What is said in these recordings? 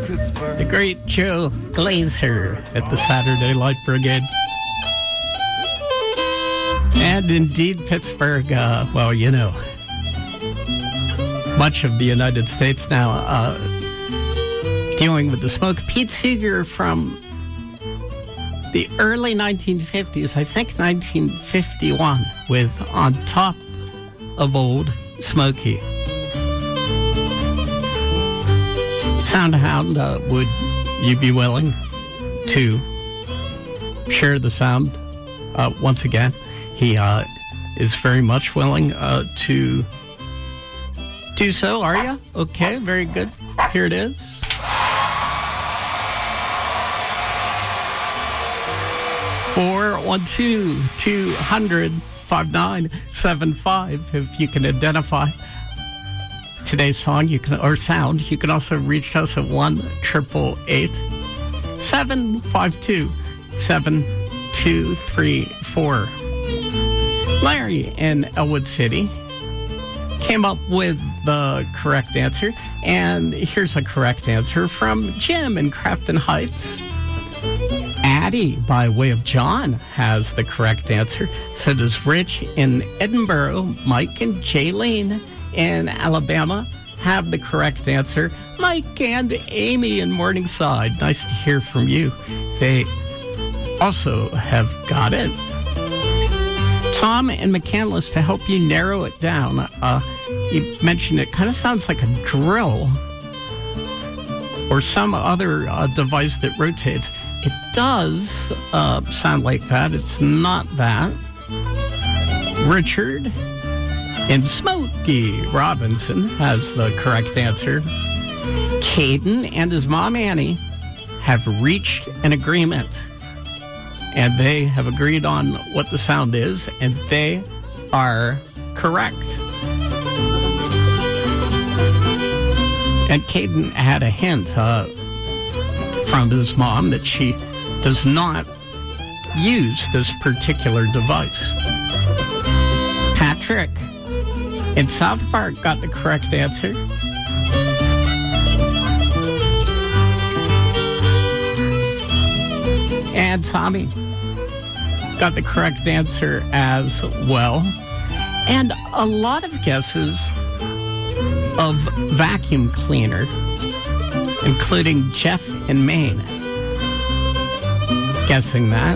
The great Joe Glazer at the Saturday Light Brigade. And indeed, Pittsburgh, well, you know, much of the United States now dealing with the smoke. Pete Seeger from the early 1950s, I think 1951, with On Top of Old Smoky. Soundhound, would you be willing to share the sound once again? He is very much willing to do so. Are you? Okay, very good. Here it is. 412-200-5975. If you can identify today's song, you can, or sound, you can also reach us at 1-888-752-7234. Larry in Elwood City came up with the correct answer, and here's a correct answer from Jim in Crafton Heights. Addie, by way of John, has the correct answer. So does Rich in Edinburgh. Mike and Jaylene in Alabama have the correct answer. Mike and Amy in Morningside, nice to hear from you. They also have got it. Tom in McCandless, to help you narrow it down, you mentioned it kind of sounds like a drill or some other device that rotates. It does sound like that. It's not that. Richard in Smokey Robinson has the correct answer. Caden and his mom Annie have reached an agreement, and they have agreed on what the sound is, and they are correct. And Caden had a hint from his mom that she does not use this particular device. Patrick in South Park got the correct answer. And Tommy got the correct answer as well. And a lot of guesses of vacuum cleaner, including Jeff in Maine guessing that.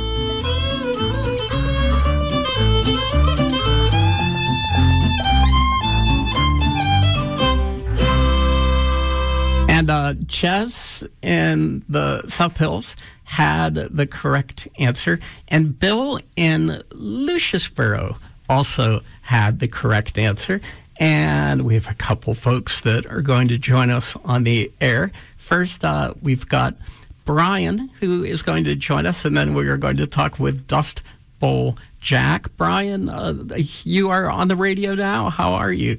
And Jess in the South Hills had the correct answer. And Bill in Luciusboro also had the correct answer. And we have a couple folks that are going to join us on the air. First, we've got Brian, who is going to join us, and then we are going to talk with Dust Bowl Jack. Brian, you are on the radio now. How are you?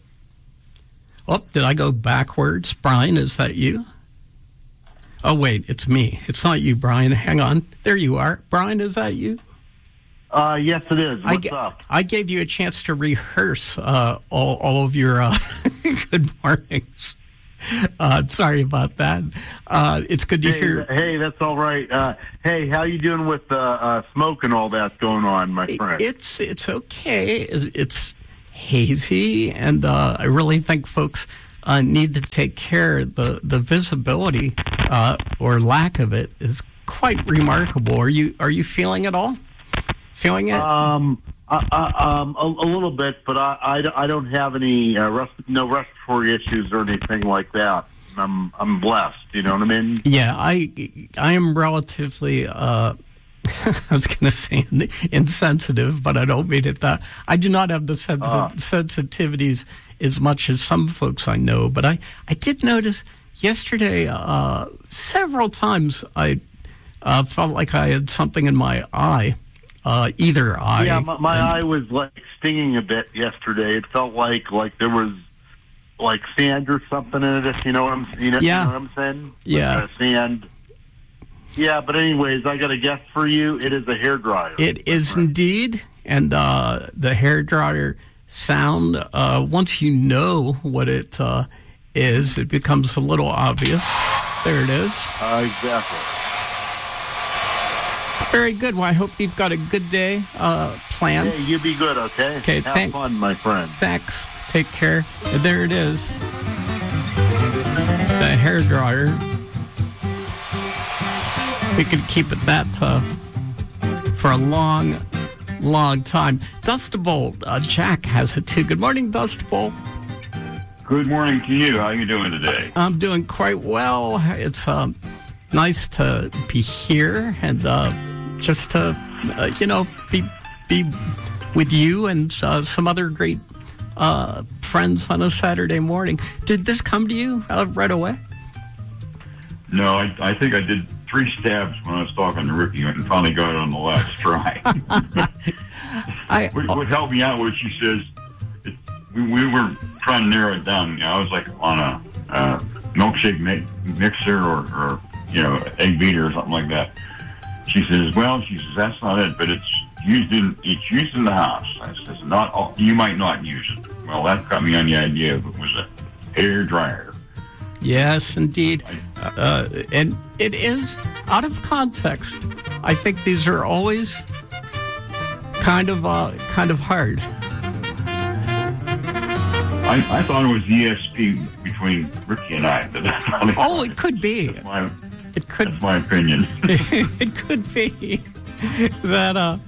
Oh, did I go backwards? Brian, is that you? Oh, wait, it's me. It's not you, Brian. Hang on. There you are. Brian, is that you? Yes, it is. What's up? I gave you a chance to rehearse all of your good mornings. Sorry about that. It's good to hear. Hey, that's all right. Hey, how you doing with smoke and all that's going on, my friend? It's okay. It's hazy, and I really think folks need to take care. The visibility or lack of it is quite remarkable. Are you feeling it all? Feeling it? A little bit, but I don't have any no respiratory issues or anything like that. I'm blessed. You know what I mean? Yeah, I am relatively I was going to say insensitive, but I don't mean it that. I do not have the sensitivities as much as some folks I know, but I did notice yesterday several times I felt like I had something in my eye. Either eye. Yeah, my eye was like stinging a bit yesterday. It felt like there was like sand or something in it. If you know what I'm, you know what I'm saying? Yeah, like sand. Yeah, but anyways, I got a guess for you. It is a hairdryer. It is indeed, and the hairdryer sound. Once you know what it is, it becomes a little obvious. There it is. Exactly. Very good. Well, I hope you've got a good day planned. Hey, you be good, okay? Okay, Have fun, my friend. Thanks. Take care. And there it is. The hairdryer. We could keep it that for a long, long time. Dustable, Jack has it too. Good morning, Dustable. Good morning to you. How are you doing today? I'm doing quite well. It's nice to be here and just to, be with you and some other great friends on a Saturday morning. Did this come to you right away? No, I think I did 3 stabs when I was talking to Ricky and finally got it on the last try. What helped me out was she says, we were trying to narrow it down. I was like on a milkshake mixer or egg beater or something like that. She says, that's not it, but it's used in the house. I says, you might not use it. Well, that got me on the idea of it was a hair dryer. Yes, indeed. And it is out of context. I think these are always kind of hard. I thought it was ESP between Ricky and I. Oh, it could be. That's my opinion. It could be that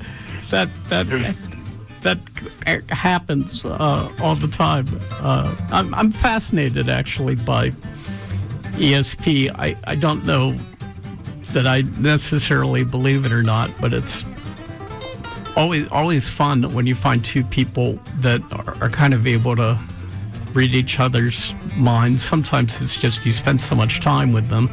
happens all the time. I'm fascinated actually by ESP. I don't know that I necessarily believe it or not, but it's always fun when you find two people that are kind of able to read each other's minds. Sometimes it's just you spend so much time with them.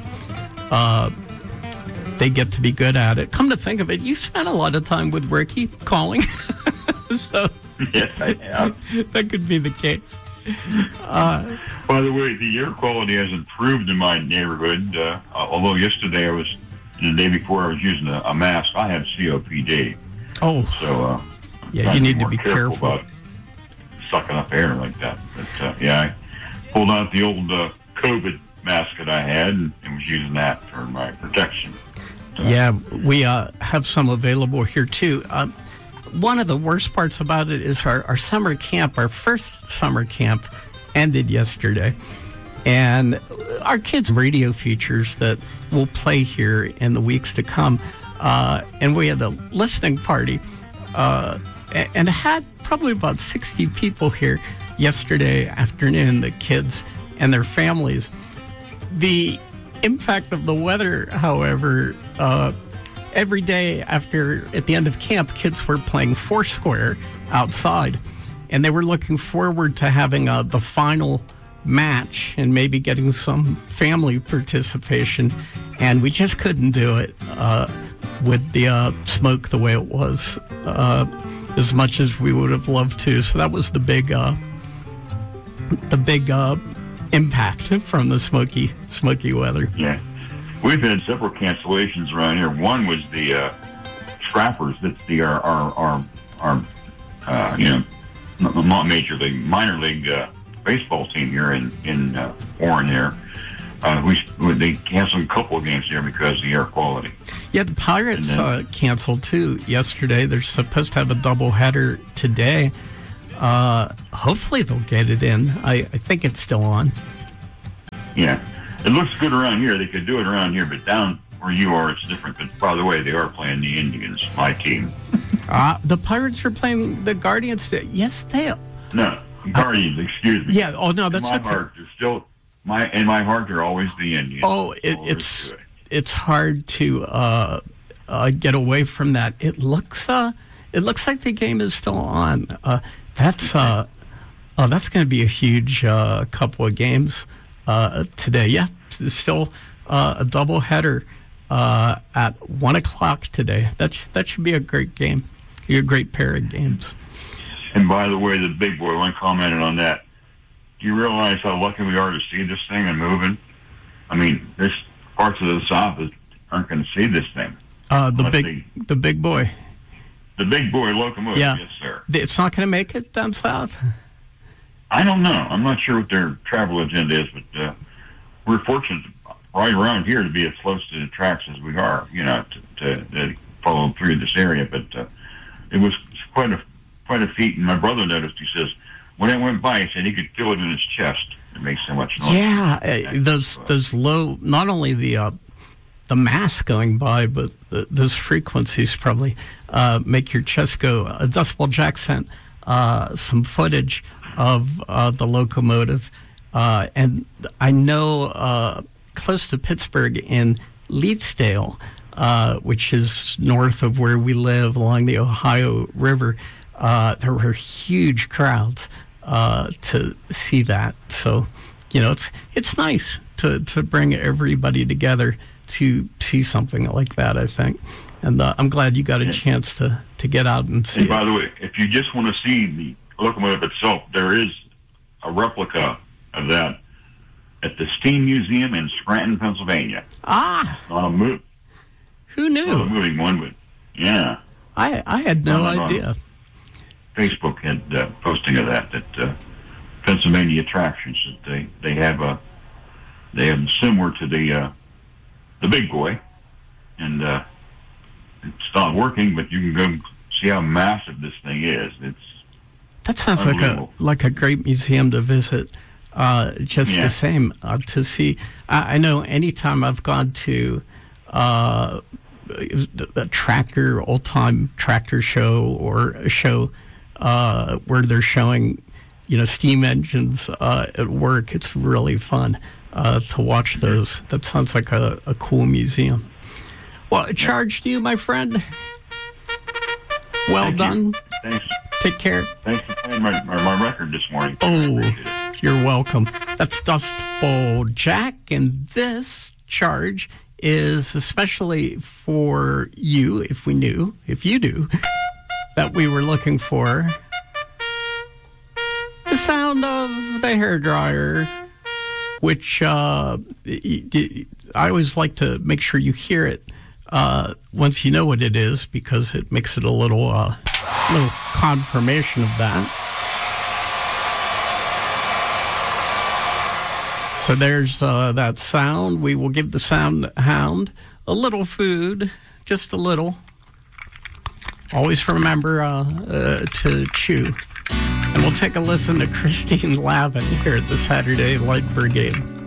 They get to be good at it. Come to think of it, you spent a lot of time with Ricky calling. So yes, I have. That could be the case. By the way, the air quality has improved in my neighborhood. Although yesterday the day before I was using a mask, I had COPD. Oh. So, yeah, you need to be careful about sucking up air like that. But, I pulled out the old COVID mask that I had and was using that for my protection. So. Yeah, we have some available here, too. One of the worst parts about it is our summer camp, our first summer camp, ended yesterday. And our kids' radio features that will play here in the weeks to come. And we had a listening party and had probably about 60 people here yesterday afternoon, the kids and their families. The impact of the weather, however, every day at the end of camp, kids were playing Foursquare outside, and they were looking forward to having the final match and maybe getting some family participation, and we just couldn't do it with the smoke the way it was, as much as we would have loved to. So that was the big impact from the smoky weather. Yeah. We've had several cancellations around here. One was the Trappers. That's our not major league, minor league baseball team here in Warren here. They canceled a couple of games here because of the air quality. Yeah, the Pirates canceled too yesterday. They're supposed to have a doubleheader today. Hopefully they'll get it in. I think it's still on. Yeah. It looks good around here. They could do it around here, but down where you are, it's different. But by the way, they are playing the Indians, my team. The Pirates are playing the Guardians. Yes, they are. No, Guardians, excuse me. Yeah, oh, no, that's in my heart, they're still... in my heart, they're always the Indians. Oh, it's hard to get away from that. It looks like the game is still on. That's going to be a huge couple of games today. Yeah, it's still a doubleheader at 1:00 today. That should be a great game. A great pair of games. And by the way, the big boy, one commented on that. Do you realize how lucky we are to see this thing and moving? I mean, there's parts of the South that aren't going to see this thing. The big boy. The big boy locomotive, yeah. Yes, sir. It's not going to make it down south? I don't know. I'm not sure what their travel agenda is, but we're fortunate right around here to be as close to the tracks as we are, you know, to follow through this area. But it was quite a feat. And my brother noticed. He says, when it went by, he said he could feel it in his chest. It makes so much noise. Yeah, those low, not only the mass going by, but those frequencies probably make your chest go. Decibel Jack sent some footage of the locomotive, and I know close to Pittsburgh in Leetsdale, which is north of where we live along the Ohio River, there were huge crowds to see that. So, you know, it's nice to bring everybody together to see something like that, I think. And I'm glad you got a chance to get out and see it. By the way, if you just want to see the locomotive itself, there is a replica of that at the Steam Museum in Scranton, Pennsylvania. Ah! Who knew? Not a moving one, but yeah. I had no idea. Facebook had posting of that Pennsylvania attractions that they have similar to the Big Boy, and it's not working, but you can go see how massive this thing is. That sounds like a great museum to visit. The same to see. I know anytime I've gone to a old-time tractor show or a show where they're showing, you know, steam engines at work, it's really fun to watch those. That sounds like a cool museum. Well, charge to you, my friend. Well done. Thanks. Take care. Thanks for playing my record this morning. Oh, you're welcome. That's Dust Bowl Jack, and this charge is especially for you, if you knew, that we were looking for the sound of the hairdryer, which I always like to make sure you hear it once you know what it is, because it makes it a little confirmation of that. So there's that sound. We will give the sound hound a little food, just a little. Always remember to chew. And we'll take a listen to Christine Lavin here at the Saturday Light Brigade.